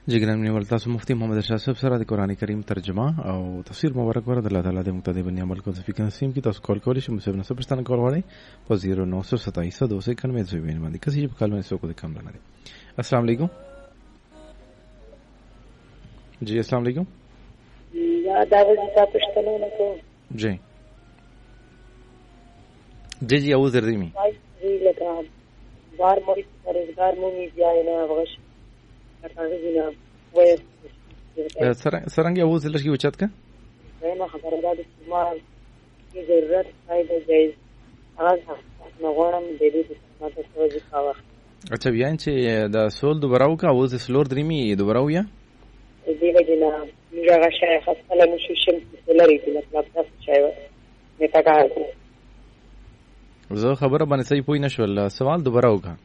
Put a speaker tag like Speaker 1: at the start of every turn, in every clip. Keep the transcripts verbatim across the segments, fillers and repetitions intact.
Speaker 1: جی ګران مینوال، تاسو مفتي محمد ارشاد صاحب سره د قران کریم ترجمه او تفسیر مبارک ورته الله تعالی د مقتدی بنی عمل کو توفیق نصیب کی. تاسو کال کولی شئ مو سره پښتنه کول غواړئ په صفر نو سبعه سبعه دو سه اکانوے دوه باندې کسي په کال باندې سو کو د کم نه لري. السلام علیکم. جی السلام علیکم.
Speaker 2: یا دا وځه پښتنه نه کو.
Speaker 1: جی جی جی او زردی می
Speaker 2: جی لکه بار مو فرزدار مو می ځای نه وغش
Speaker 1: سرنګ یو ځل شي وچات کا
Speaker 2: نه خبره ده چې ما کی ضرورت فائدہ جایز اواز نه غواړم د دې په څیر توجه کاوه.
Speaker 1: اچھا بیا چې دا سول دوبراو کا اوس سلور دریمي دوبراو یا
Speaker 2: دې وجنه موږ غشای خاصه له شوشم سولري د مطلب تاسو چای نه تاګه
Speaker 1: زه خبره باندې صحیح پوی نشول. سوال دوبراو کا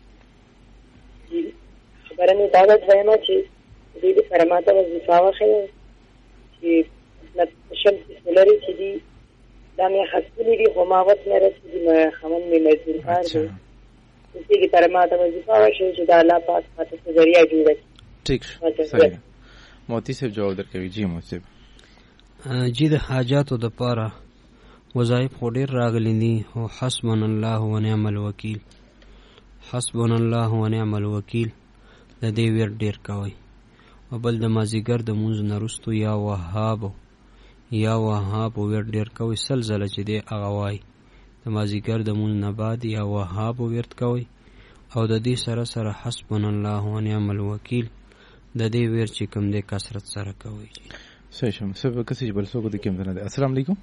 Speaker 2: برنه دا د ځایما چې دې د فرماته وظیفه واخلې چې مطلب شمس سولري چې دي دا مې خاصه دي خو ما وخت نه رسېږي ما خمن مې مزدور کار دی چې دې فرماته وظیفه واخلې چې دا الله پاک پاتې ذریعہ جوړه.
Speaker 1: ٹھیک صحیح. موتی صاحب جواب درکوي. جی موتی صاحب
Speaker 3: جی د حاجاتو د پاره وظایف خو ډېر راغلي دي او حسبنا الله ونعم الوکیل حسبنا الله ونعم الوکیل د دې ویر ډیر کوي. او بل د مازیګر د مونږ نه وروستو یا وهاب یا وهاب ویر ډیر کوي. سلسله چې دی هغه وایي د مازیګر د مونږ نه بعد یا وهاب ویرت کوي او د دې سره سره حسبنا الله ونعم الوکیل د دې ویر چې کوم دی کثرت سره کوي.
Speaker 1: صحیح شم سبا کسي بل څوک د کوم نه دی. السلام علیکم.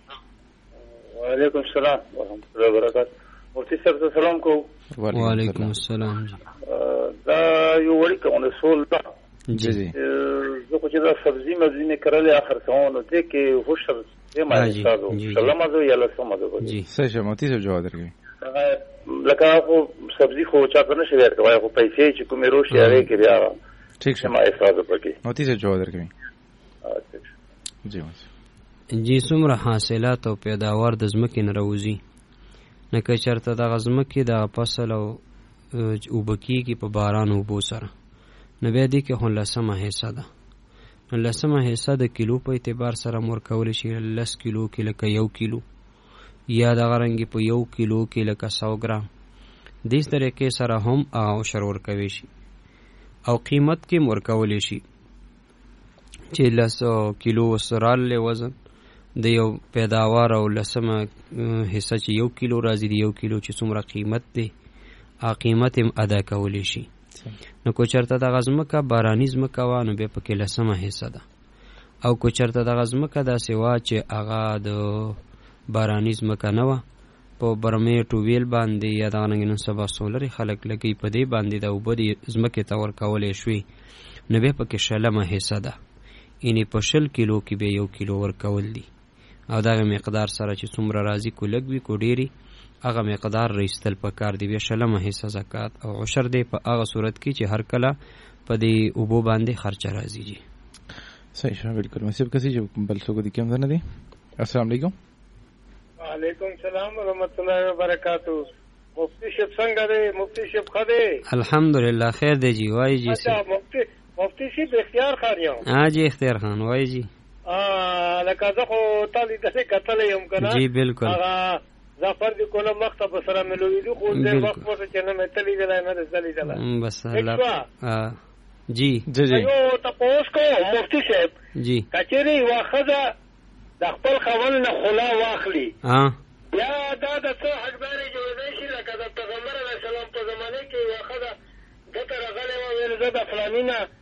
Speaker 4: وعلیکم السلام ورحمۃ اللہ وبرکاتہ. مفتی صاحب سلام کو.
Speaker 3: وعلیکم السلام.
Speaker 4: دا یو وړي کومه سول دا
Speaker 1: جی جی
Speaker 4: زه خو چې دا سبزی مزي نه کړل اخر سمونه ته کې خوشر دې ما حسابو سلام زو یا لسم زو.
Speaker 1: جی صحیح شه موتی صاحب جواب درکوي.
Speaker 4: لکه خو سبزی خو چا په نشه ورکوي خو پیسې چې کومې روشي هغه کې بیا
Speaker 1: ٹھیک شه
Speaker 4: ما حساب پکې
Speaker 1: موتی صاحب جواب درکوي. جی
Speaker 3: جی څومره حاصلات او پیداوار د ځمکې نه راوځي نه که چېرته دغه ځمکې د فصل او اوبکیږي په باران اوبو سره نو بیا دې کې خو لسمه حصه ده. نو لسمه حصه د کیلو په اعتبار سره مور کولی شي لس کیلو کې لکه یو کیلو یا دغه رنګې په یو کیلو کې لکه سو ګرام دې طریقې سره هم هغه عشر ورکوي شي او قیمت کې مور کولی شي چې لسو کیلو سراله وزن د یو پیداوار او لسمه حصه چې یو کیلو راځي د یو کیلو چې څومره قیمت دی ا قیمت هم ادا کولی شي. نو کو چرته د غزمکه بارانی زمکه و نو به پکې لسمه حصہ ده او کو چرته د غزمکه د سیوا چې اغا د بارانی زمکه نه و په برمه ټوویل باندې یا د نن سبا سولر خلک لګي په دې باندې د وبدي زمکه تور کولې شوې نو به پکې شلمه حصہ ده. یعنی په شل کیلو کې به یو کیلو ور کول دي او دا مقدار سره چې څومره راځي کو لګوي کو ډيري هغه مقدار رئیستل پکار دی. بیا شلمه حصہ زکات او عشر دی په هغه صورت کې چې هر کله په دې اوبو باندې خرچه راځي. جی
Speaker 1: صحیح شه بالکل مسیب کسي چې بل څه کو دي کوم نه دي. السلام علیکم.
Speaker 4: وعلیکم السلام ورحمۃ اللہ وبرکاتہ. مفتی شپ څنګه دی؟ مفتی شپ خدای
Speaker 3: الحمدلله خیر دی. جی وای جی
Speaker 4: اچھا مفتی مفتی شپ اختیار خان یو.
Speaker 3: ها جی اختیار خان وای جی.
Speaker 4: ا لکه زه خو تاسو دغه کتل یم کنه.
Speaker 3: جی بالکل.
Speaker 4: هغه ظفر دی کوله مخته سره ملوي دي خو دې وخت ورته چې نه متلی دی نه رسالي دی
Speaker 3: بس الله. جی
Speaker 1: جی جی
Speaker 4: یو تاسو کو مفتی صاحب
Speaker 3: جی
Speaker 4: کچېری واخذه د خپل خول نه خلا واخلي
Speaker 3: ها
Speaker 4: یا دا د څه حقدار جوړې شي لکه د پیغمبر علیه السلام په زمانه کې واخذه دته راغلی و ویل زه د فلانینا